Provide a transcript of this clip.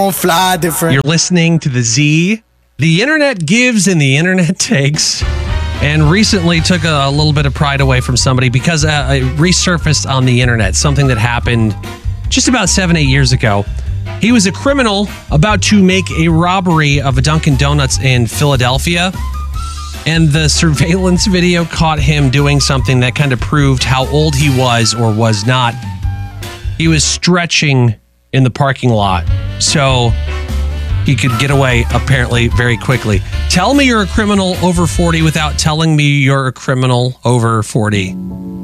fly different. You're listening to the Z. The internet gives and the internet takes. And recently took a little bit of pride away from somebody because it resurfaced on the internet, something that happened just about 7-8 years ago. He was a criminal about to make a robbery of a Dunkin' Donuts in Philadelphia. And the surveillance video caught him doing something that kind of proved how old he was or was not. He was stretching in the parking lot. So he could get away, apparently, very quickly. Tell me you're a criminal over 40 without telling me you're a criminal over 40.